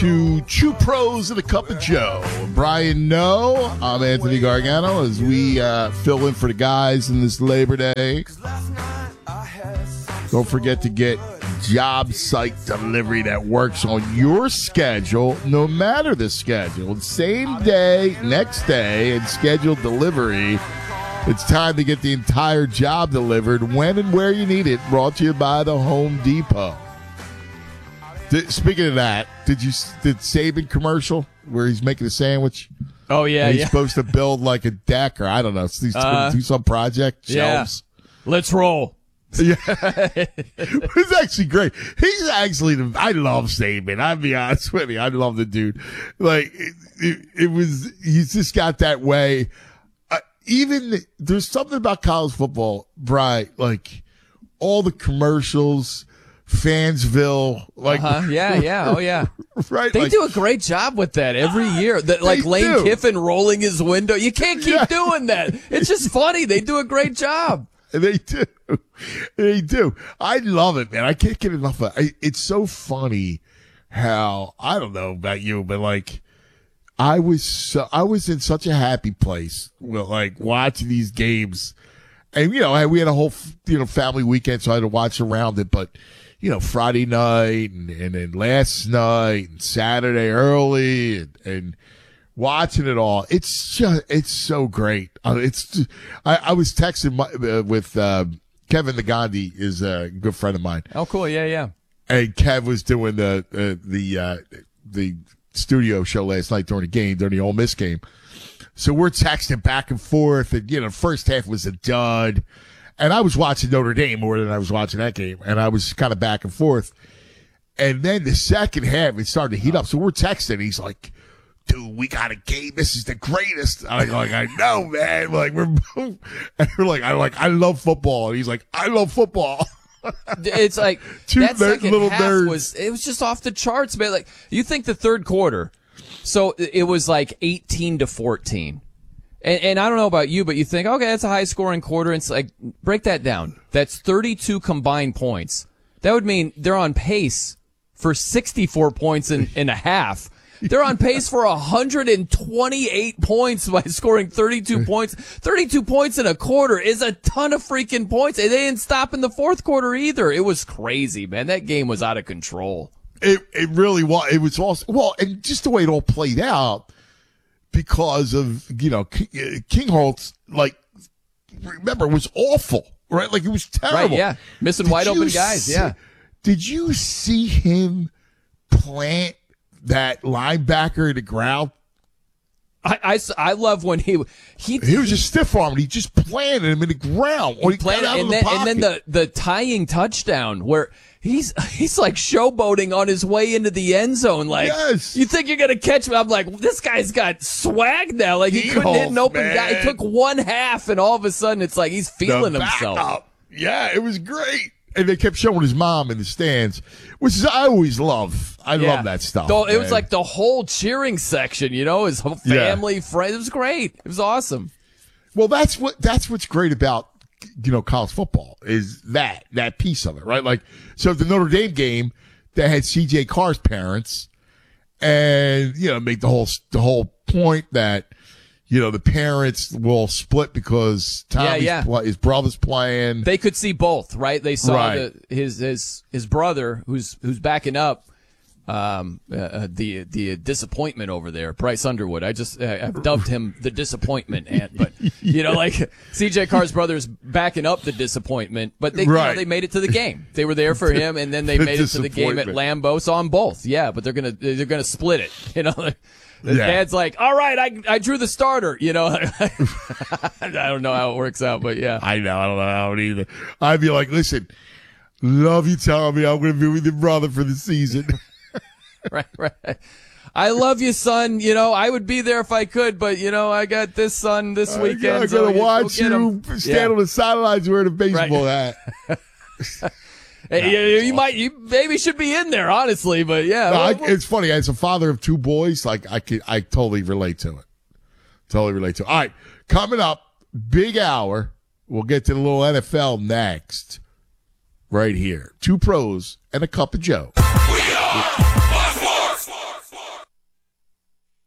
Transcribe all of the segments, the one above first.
to Two Pros and a Cup of Joe. Brian No, I'm Anthony Gargano as we fill in for the guys in this Labor Day. Don't forget to get job site delivery that works on your schedule, no matter the schedule. Same day, next day, and scheduled delivery. It's time to get the entire job delivered when and where you need it. Brought to you by the Home Depot. Speaking of that, did Saban commercial where he's making a sandwich? Oh, yeah, and he's supposed to build like a deck or I don't know. He's going to do some project. Shelves. Yeah. Let's roll. Yeah. It's actually great. He's actually, I love Saban. I'll be honest with you. I love the dude. Like, he's just got that way. There's something about college football, Brian, like all the commercials, Fansville, like oh yeah, right. They do a great job with that every year. Like Lane Kiffin rolling his window. You can't keep doing that. It's just funny. They do a great job. They do. I love it, man. I can't get enough of it. It's so funny how I don't know about you, but like I was in such a happy place with like watching these games, and we had a whole family weekend, so I had to watch around it, but. Friday night and then last night and Saturday early and watching it all. It's so great. I was texting with Kevin Nagandi is a good friend of mine. Oh, cool. Yeah. And Kev was doing the studio show last night during the Ole Miss game. So we're texting back and forth and, the first half was a dud. And I was watching Notre Dame more than I was watching that game. And I was kind of back and forth. And then the second half, it started to heat up. So we're texting. He's like, dude, we got a game. This is the greatest. I'm like, I know, man. Like, we're both. And we're like, I love football. And he's like, I love football. It's like, that second little half nerds. It was just off the charts, man. Like, you think the third quarter. So it was like 18-14. And I don't know about you, but you think, okay, that's a high-scoring quarter. It's like, break that down. That's 32 combined points. That would mean they're on pace for 64 points in a half. They're on pace for 128 points by scoring 32 points. 32 points in a quarter is a ton of freaking points. And they didn't stop in the fourth quarter either. It was crazy, man. That game was out of control. It really was. It was awesome. Well, and just the way it all played out. Because of, King Holtz, like, remember, was awful, right? Like, it was terrible. Right, yeah. Missing wide open guys, yeah. Did you see him plant that linebacker in the ground? I love when he was just stiff-armed. He just planted him in the ground. He planted, and then the tying touchdown where he's like showboating on his way into the end zone. Like, yes. You think you're going to catch him? I'm like, this guy's got swag now. Like, he couldn't hit an open guy. It took one half, and all of a sudden it's like he's feeling himself. Yeah, it was great. And they kept showing his mom in the stands, which is I always love. I love that stuff. It was like the whole cheering section, his whole family, friends. It was great. It was awesome. Well, that's what's great about college football is that piece of it, right? Like, so the Notre Dame game, they had C.J. Carr's parents, and make the whole point that. The parents will split because his brother's playing. They could see both, right? They saw his brother who's backing up the disappointment over there, Bryce Underwood. I've dubbed him the disappointment ant, but like CJ Carr's brother's backing up the disappointment, but they they made it to the game. They were there for him, and then they made it to the game at Lambeau. So on both, but they're gonna split it. The dad's like, all right, I drew the starter, I don't know how it works out, but yeah. I don't know how either. I'd be like, listen, love you telling me I'm going to be with your brother for the season. Right. I love you, son. I would be there if I could, but, I got this son this weekend. I'm going to watch you stand on the sidelines wearing a baseball hat. You maybe should be in there, honestly, but yeah. No, it's funny. As a father of two boys, like I totally relate to it. All right, coming up, big hour. We'll get to the little NFL next. Right here, Two Pros and a Cup of Joe. We are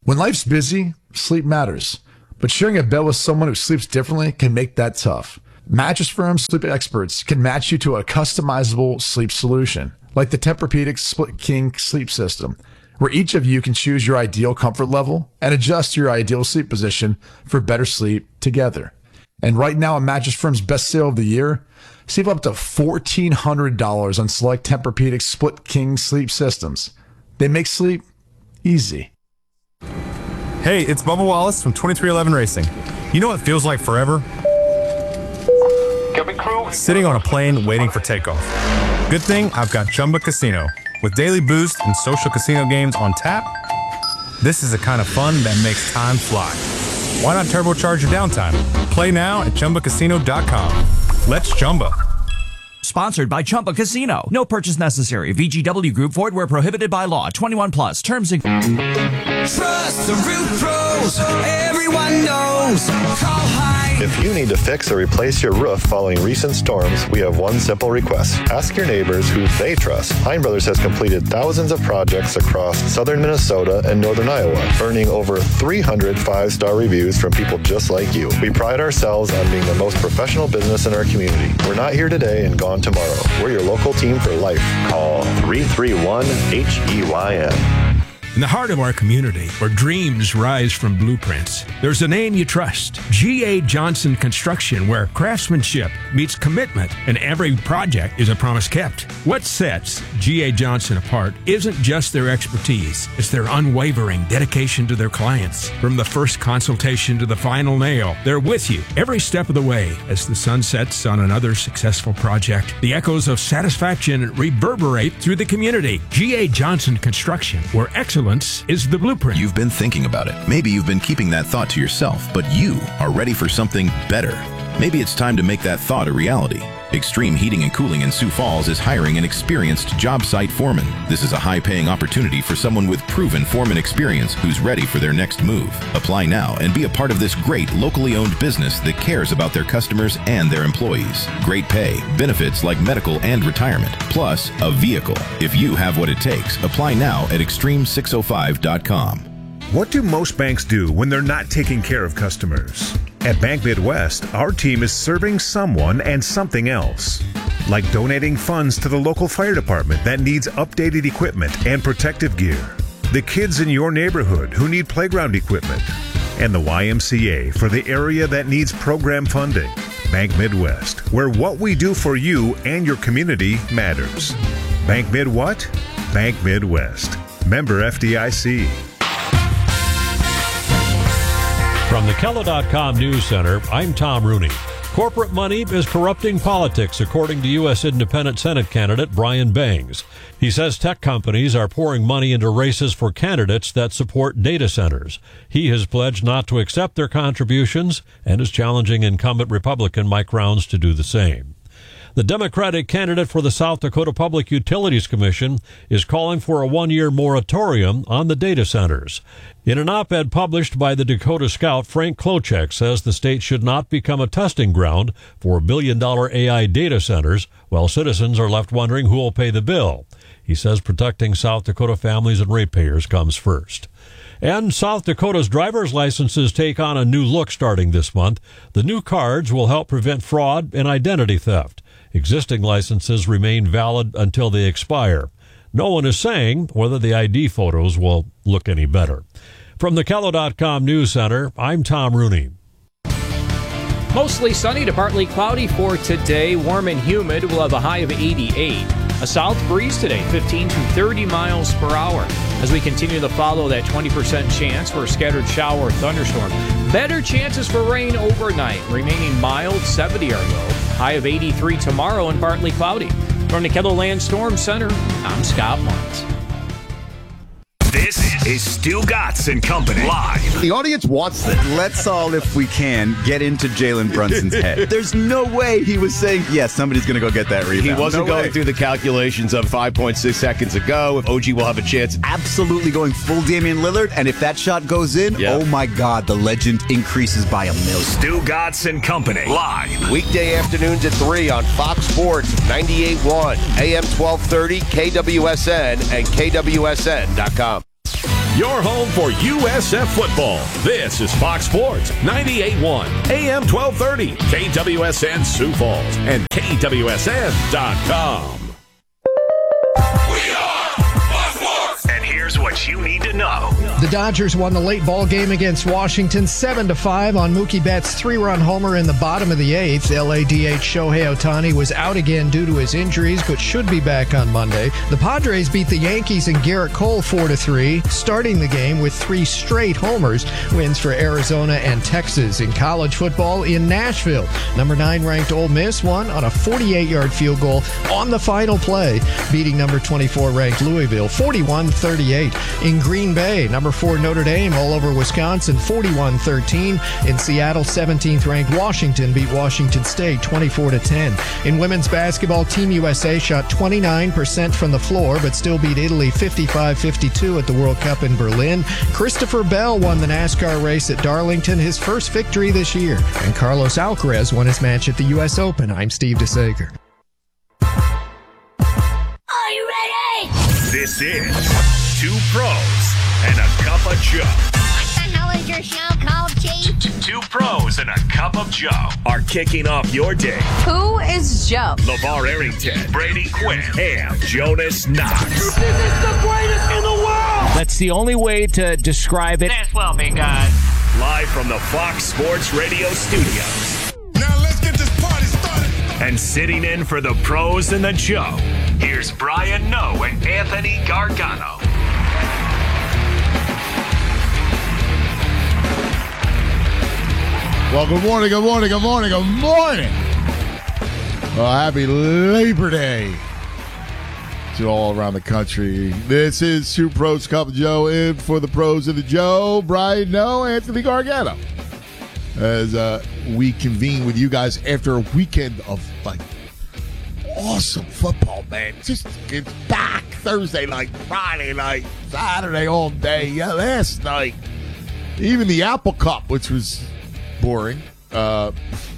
When life's busy, sleep matters. But sharing a bed with someone who sleeps differently can make that tough. Mattress Firm sleep experts can match you to a customizable sleep solution, like the Tempur-Pedic Split King sleep system, where each of you can choose your ideal comfort level and adjust your ideal sleep position for better sleep together. And right now, on Mattress Firm's best sale of the year, save up to $1,400 on select Tempur-Pedic Split King sleep systems. They make sleep easy. Hey, it's Bubba Wallace from 2311 Racing. You know what feels like forever? Sitting on a plane waiting for takeoff. Good thing I've got Chumba Casino. With daily boost and social casino games on tap, this is the kind of fun that makes time fly. Why not turbocharge your downtime? Play now at ChumbaCasino.com. Let's Chumba. Sponsored by Chumba Casino. No purchase necessary. VGW Group. Void where prohibited by law. 21 plus. Terms and... Trust the Roof Pros. Everyone knows. Call Hine. If you need to fix or replace your roof following recent storms, we have one simple request. Ask your neighbors who they trust. Hine Brothers has completed thousands of projects across southern Minnesota and northern Iowa, earning over 300 five-star reviews from people just like you. We pride ourselves on being the most professional business in our community. We're not here today and gone tomorrow. We're your local team for life. Call 331-HEYN. In the heart of our community, where dreams rise from blueprints, there's a name you trust. G.A. Johnson Construction, where craftsmanship meets commitment and every project is a promise kept. What sets G.A. Johnson apart isn't just their expertise, it's their unwavering dedication to their clients. From the first consultation to the final nail, they're with you every step of the way. As the sun sets on another successful project, the echoes of satisfaction reverberate through the community. G.A. Johnson Construction, where excellence is the blueprint. You've been thinking about it. Maybe you've been keeping that thought to yourself, but you are ready for something better. Maybe it's time to make that thought a reality. Extreme Heating and Cooling in Sioux Falls is hiring an experienced job site foreman. This is a high-paying opportunity for someone with proven foreman experience who's ready for their next move. Apply now and be a part of this great locally owned business that cares about their customers and their employees. Great pay, benefits like medical and retirement, plus a vehicle. If you have what it takes, apply now at extreme605.com. What do most banks do when they're not taking care of customers? At Bank Midwest, our team is serving someone and something else. Like donating funds to the local fire department that needs updated equipment and protective gear. The kids in your neighborhood who need playground equipment. And the YMCA for the area that needs program funding. Bank Midwest, where what we do for you and your community matters. Bank Mid what? Bank Midwest. Member FDIC. From the Kello.com News Center, I'm Tom Rooney. Corporate money is corrupting politics, according to U.S. Independent Senate candidate Brian Bangs. He says tech companies are pouring money into races for candidates that support data centers. He has pledged not to accept their contributions and is challenging incumbent Republican Mike Rounds to do the same. The Democratic candidate for the South Dakota Public Utilities Commission is calling for a one-year moratorium on the data centers. In an op-ed published by the Dakota Scout, Frank Klochek says the state should not become a testing ground for billion-dollar AI data centers, while citizens are left wondering who will pay the bill. He says protecting South Dakota families and ratepayers comes first. And South Dakota's driver's licenses take on a new look starting this month. The new cards will help prevent fraud and identity theft. Existing licenses remain valid until they expire. No one is saying whether the ID photos will look any better. From the Kello.com News Center, I'm Tom Rooney. Mostly sunny to partly cloudy for today. Warm and humid. We'll have a high of 88. A south breeze today, 15 to 30 miles per hour. As we continue to follow that 20% chance for a scattered shower or thunderstorm. Better chances for rain overnight. Remaining mild, 70 or low. High of 83 tomorrow and partly cloudy. From the KELOLAND Storm Center, I'm Scott Martz. This is Stu Gatz and Company live. The audience wants this. Let's all, if we can, get into Jalen Brunson's head. There's no way he was saying, yes, somebody's going to go get that rebound. He wasn't going through the calculations of 5.6 seconds ago. If OG will have a chance. Absolutely going full Damian Lillard. And if that shot goes in, oh my God, the legend increases by 1,000,000. Stu Gatz and Company live. Weekday afternoons at 3 on Fox Sports 98.1, AM 1230, KWSN, and KWSN.com. your home for USF football. This is Fox Sports 98.1 AM 1230 KWSN Sioux Falls and KWSN.com. And here's what you need to know. The Dodgers won the late ball game against Washington 7-5 on Mookie Betts' 3-run homer in the bottom of the 8th. LADH Shohei Ohtani was out again due to his injuries, but should be back on Monday. The Padres beat the Yankees and Garrett Cole 4-3, starting the game with 3 straight homers. Wins for Arizona and Texas. In college football in Nashville, number 9 ranked Ole Miss won on a 48-yard field goal on the final play, beating number 24 ranked Louisville 41-38. In Green Bay, number 4 Notre Dame all over Wisconsin 41-13. In Seattle, 17th ranked Washington beat Washington State 24-10. In women's basketball, Team USA shot 29% from the floor but still beat Italy 55-52 at the World Cup in Berlin. Christopher Bell won the NASCAR race at Darlington, his first victory this year. And Carlos Alcaraz won his match at the US Open. I'm Steve DeSager. Are you ready? This is Two Pros and a Cup of Joe. What the hell is your show called, Chief? Two Pros and a Cup of Joe are kicking off your day. Who is Joe? LeVar Arrington, Brady Quinn, and Jonas Knox. This is the greatest in the world! That's the only way to describe it. This will be good. Live from the Fox Sports Radio studios. Now let's get this party started. And sitting in for the Pros and the Joe, here's Brian Noe and Anthony Gargano. Well, good morning. Well, happy Labor Day to all around the country. This is Two Pros, Cup of Joe, in for the Pros of the Joe, Brian Noe, Anthony Gargano. As we convene with you guys after a weekend of, awesome football, man. Just it's back Thursday night, Friday night, Saturday all day. Yeah, last night. Even the Apple Cup, which was boring. But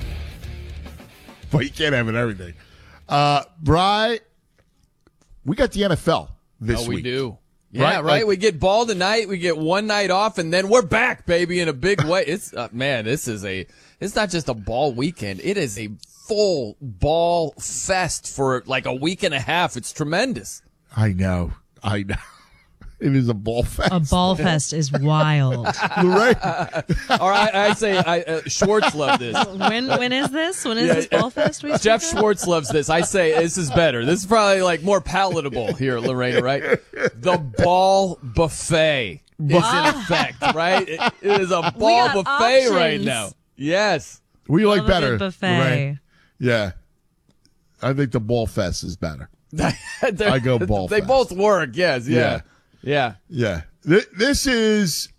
you can't have it everything. Bri, we got the NFL this week. We do. Yeah, right? We get ball tonight. We get one night off, and then we're back, baby, in a big way. It's it's not just a ball weekend. It is a full ball fest for like a week and a half. It's tremendous. I know. It is a ball fest. A ball fest is wild. Lorraine. All right, I say Schwartz loved this. When is this? When is this ball fest? Jeff Schwartz loves this. I say this is better. This is probably like more palatable here, Lorraine, right? The ball buffet is in effect, right? It is a ball buffet options right now. Yes. What do you like better, buffet. Lorraine? Yeah. I think the ball fest is better. I go ball They fest. both work, yes. Yeah. This is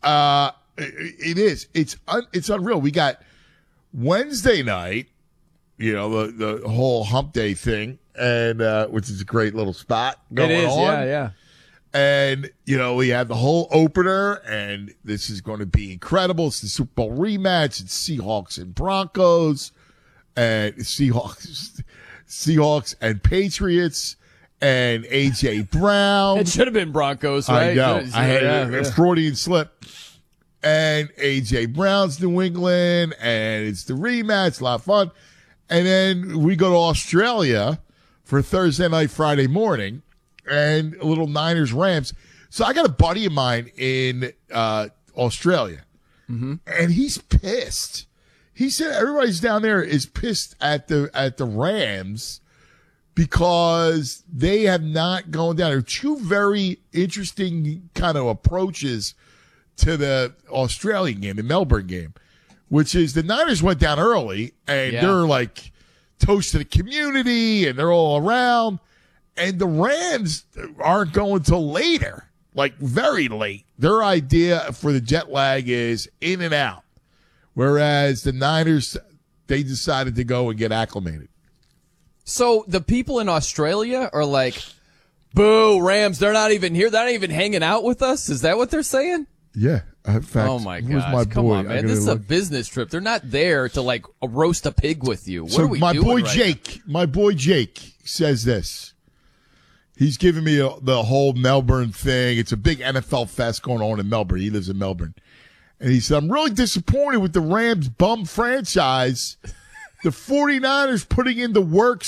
it's unreal. We got Wednesday night, the whole hump day thing, and which is a great little spot going It is, on. yeah. And we have the whole opener, and this is going to be incredible. It's the Super Bowl rematch. It's Seahawks and Broncos, and Seahawks and Patriots. And A.J. Brown. It should have been Broncos, right? I know. I had a Freudian slip. And A.J. Brown's New England, and it's the rematch, a lot of fun. And then we go to Australia for Thursday night, Friday morning, and a little Niners-Rams. So I got a buddy of mine in Australia, and he's pissed. He said everybody's down there is pissed at the Rams because they have not gone down. There are two very interesting kind of approaches to the Australian game, the Melbourne game, which is the Niners went down early, and they're like toast to the community, and they're all around. And the Rams aren't going till later, like very late. Their idea for the jet lag is in and out, whereas the Niners, they decided to go and get acclimated. So the people in Australia are like, boo, Rams, they're not even here. They're not even hanging out with us. Is that what they're saying? Yeah. In fact, oh, my where's gosh. my Come boy? on, man. This is a business trip. They're not there to, like, roast a pig with you. What are we doing my boy right Jake says this. He's giving me the whole Melbourne thing. It's a big NFL fest going on in Melbourne. He lives in Melbourne. And he said, I'm really disappointed with the Rams bum franchise. The 49ers putting in the work